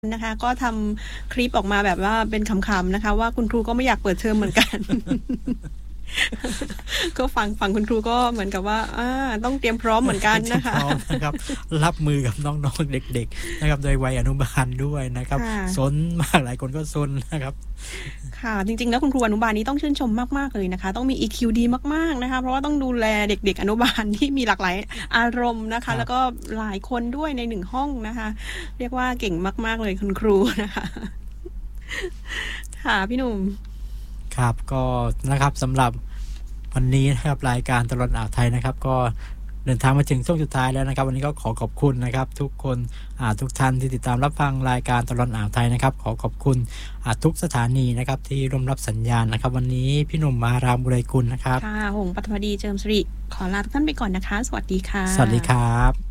นะคะก็ทำคลิปออกมาแบบว่าเป็นขำๆนะคะว่าคุณครูก็ไม่อยากเปิดเทอมเหมือนกัน ก็ฟังคุณครูก็เหมือนกับว่าต้องเตรียมพร้อมเหมือนกันนะคะพร้อมนะครับรับมือกับน้องๆเด็กๆนะครับโดยวัยอนุบาลด้วยนะครับซนมากหลายคนก็ซนนะครับค่ะจริงๆแล้วคุณครูอนุบาลนี้ต้องชื่นชมมากๆเลยนะคะต้องมี EQ ดีมากๆนะคะเพราะว่าต้องดูแลเด็กๆอนุบาลที่มีหลากหลายอารมณ์นะคะแล้วก็หลายคนด้วยใน1ห้องนะคะเรียกว่าเก่งมากๆเลยคุณครูนะคะค่ะพี่หนุ่มครับก็นะครับสำหรับวันนี้นะครับรายการตลอดอ่าวไทยนะครับก็เดินทางมาถึงช่วงสุดท้ายแล้วนะครับวันนี้ก็ขอขอบคุณนะครับทุกคนทุกท่านที่ติดตามรับฟังรายการตลอดอ่าวไทยนะครับขอขอบคุณทุกสถานีนะครับที่ร่วมรับสัญญาณนะครับวันนี้พี่หนุ่มมารามบุไรกุลนะครับค่ะหงส์ปฐมดีเจิมสิริขอลาทุกท่านไปก่อนนะคะสวัสดีค่ะสวัสดีครับ